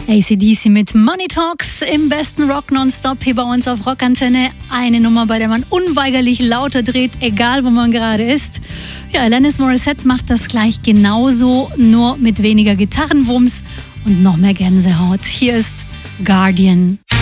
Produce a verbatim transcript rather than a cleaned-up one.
A C D C mit Money Talks im besten Rock nonstop hier bei uns auf Rockantenne. Eine Nummer, bei der man unweigerlich lauter dreht, egal wo man gerade ist. Ja, Alanis Morissette macht das gleich genauso, nur mit weniger Gitarrenwumms und noch mehr Gänsehaut. Hier ist Guardian.